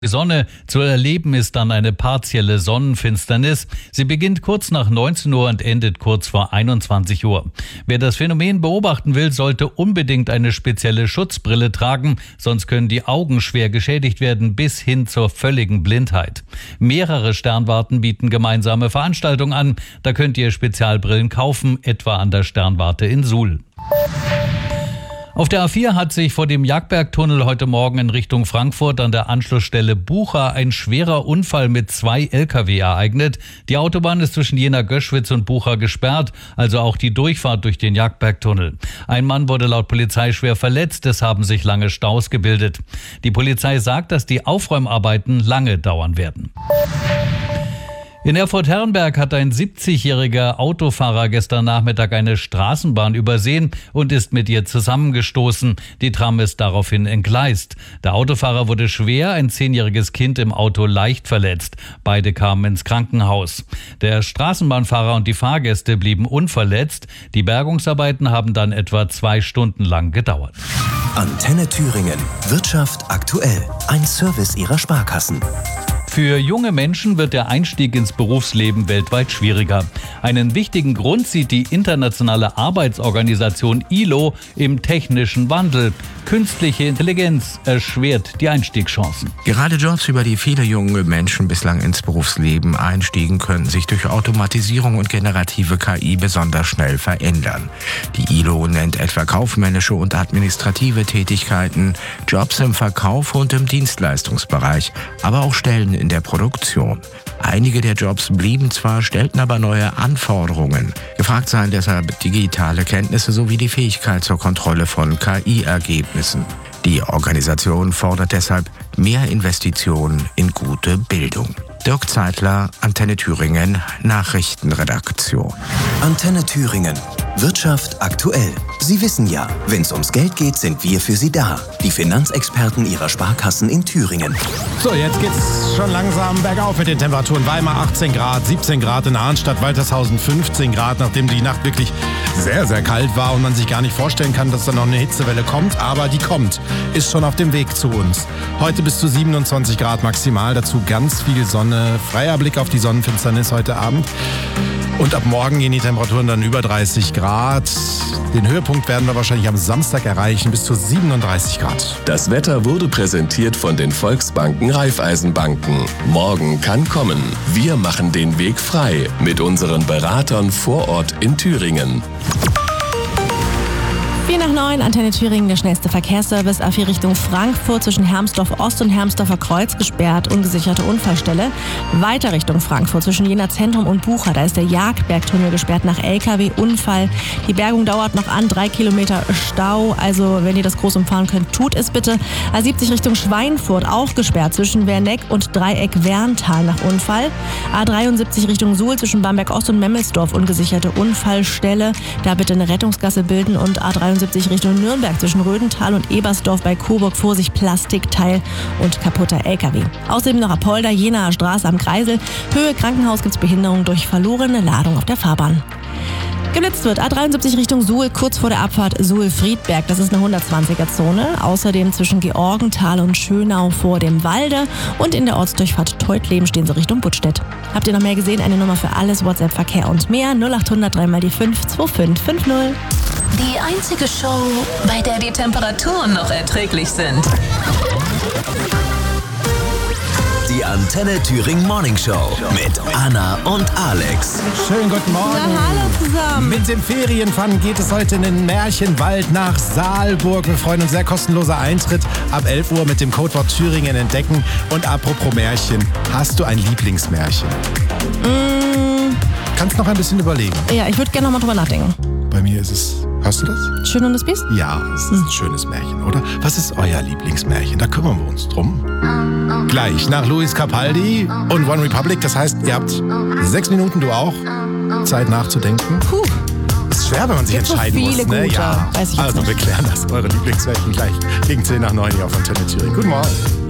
Die Sonne zu erleben ist dann eine partielle Sonnenfinsternis. Sie beginnt kurz nach 19 Uhr und endet kurz vor 21 Uhr. Wer das Phänomen beobachten will, sollte unbedingt eine spezielle Schutzbrille tragen, sonst können die Augen schwer geschädigt werden bis hin zur völligen Blindheit. Mehrere Sternwarten bieten gemeinsame Veranstaltungen an. Da könnt ihr Spezialbrillen kaufen, etwa an der Sternwarte in Suhl. Auf der A4 hat sich vor dem Jagdbergtunnel heute Morgen in Richtung Frankfurt an der Anschlussstelle Bucha ein schwerer Unfall mit 2 Lkw ereignet. Die Autobahn ist zwischen Jena-Göschwitz und Bucha gesperrt, also auch die Durchfahrt durch den Jagdbergtunnel. Ein Mann wurde laut Polizei schwer verletzt, es haben sich lange Staus gebildet. Die Polizei sagt, dass die Aufräumarbeiten lange dauern werden. In Erfurt-Herrenberg hat ein 70-jähriger Autofahrer gestern Nachmittag eine Straßenbahn übersehen und ist mit ihr zusammengestoßen. Die Tram ist daraufhin entgleist. Der Autofahrer wurde schwer, ein 10-jähriges Kind im Auto leicht verletzt. Beide kamen ins Krankenhaus. Der Straßenbahnfahrer und die Fahrgäste blieben unverletzt. Die Bergungsarbeiten haben dann etwa 2 Stunden lang gedauert. Antenne Thüringen. Wirtschaft aktuell. Ein Service Ihrer Sparkassen. Für junge Menschen wird der Einstieg ins Berufsleben weltweit schwieriger. Einen wichtigen Grund sieht die internationale Arbeitsorganisation ILO im technischen Wandel. Künstliche Intelligenz erschwert die Einstiegschancen. Gerade Jobs, über die viele junge Menschen bislang ins Berufsleben einstiegen, könnten sich durch Automatisierung und generative KI besonders schnell verändern. Die ILO nennt etwa kaufmännische und administrative Tätigkeiten, Jobs im Verkauf und im Dienstleistungsbereich, aber auch Stellen in der Produktion. Einige der Jobs blieben zwar, stellten aber neue Anforderungen. Gefragt seien deshalb digitale Kenntnisse sowie die Fähigkeit zur Kontrolle von KI-Ergebnissen. Die Organisation fordert deshalb mehr Investitionen in gute Bildung. Dirk Zeitler, Antenne Thüringen, Nachrichtenredaktion. Antenne Thüringen. Wirtschaft aktuell. Sie wissen ja, wenn es ums Geld geht, sind wir für Sie da. Die Finanzexperten Ihrer Sparkassen in Thüringen. So, jetzt geht's schon langsam bergauf mit den Temperaturen. Weimar 18 Grad, 17 Grad in Arnstadt, Waltershausen 15 Grad, nachdem die Nacht wirklich sehr, sehr kalt war und man sich gar nicht vorstellen kann, dass da noch eine Hitzewelle kommt. Aber die kommt, ist schon auf dem Weg zu uns. Heute bis zu 27 Grad maximal, dazu ganz viel Sonne, freier Blick auf die Sonnenfinsternis heute Abend. Und ab morgen gehen die Temperaturen dann über 30 Grad. Den Höhepunkt werden wir wahrscheinlich am Samstag erreichen, bis zu 37 Grad. Das Wetter wurde präsentiert von den Volksbanken Raiffeisenbanken. Morgen kann kommen. Wir machen den Weg frei mit unseren Beratern vor Ort in Thüringen. 8:04, Antenne Thüringen, der schnellste Verkehrsservice. A4 Richtung Frankfurt zwischen Hermsdorf Ost und Hermsdorfer Kreuz gesperrt, ungesicherte Unfallstelle. Weiter Richtung Frankfurt zwischen Jena Zentrum und Bucha, da ist der Jagdbergtunnel gesperrt nach LKW-Unfall. Die Bergung dauert noch an, 3 Kilometer Stau, also wenn ihr das groß umfahren könnt, tut es bitte. A70 Richtung Schweinfurt auch gesperrt zwischen Werneck und Dreieck Werntal nach Unfall. A73 Richtung Suhl zwischen Bamberg Ost und Memmelsdorf, ungesicherte Unfallstelle. Da bitte eine Rettungsgasse bilden. Und A73 Richtung Nürnberg zwischen Rödental und Ebersdorf bei Coburg, Vorsicht, Plastikteil und kaputter LKW. Außerdem noch Apolda, Jenaer Straße am Kreisel. Höhe Krankenhaus gibt's Behinderung durch verlorene Ladung auf der Fahrbahn. Geblitzt wird A73 Richtung Suhl, kurz vor der Abfahrt Suhl-Friedberg. Das ist eine 120er-Zone. Außerdem zwischen Georgenthal und Schönau vor dem Walde. Und in der Ortsdurchfahrt Teutleben stehen sie Richtung Buttstedt. Habt ihr noch mehr gesehen? Eine Nummer für alles, WhatsApp, Verkehr und mehr. 0800 3 mal die 5 2550. Die einzige Show, bei der die Temperaturen noch erträglich sind. Die Antenne Thüringen Morning Show mit Anna und Alex. Schönen guten Morgen. Na, hallo zusammen. Mit dem Ferienfun geht es heute in den Märchenwald nach Saalburg. Wir freuen uns sehr, kostenloser Eintritt ab 11 Uhr mit dem Codewort Thüringen entdecken. Und apropos Märchen, hast du ein Lieblingsmärchen? Kannst noch ein bisschen überlegen. Ja, ich würde gerne noch mal drüber nachdenken. Bei mir ist es... Hörst du das? Schön und das Biest? Ja, es ist ein schönes Märchen, oder? Was ist euer Lieblingsmärchen? Da kümmern wir uns drum. Gleich nach Luis Capaldi und One Republic. Das heißt, ihr habt 6 Minuten, du auch, Zeit nachzudenken. Puh. Ist schwer, wenn man sich entscheiden so viele muss. Ne? Gute. Ja. Weiß ich jetzt Also nicht. wir klären das. Eure Lieblingsmärchen gleich gegen 10 nach 9 hier auf Antenne Thüringen. Guten Morgen.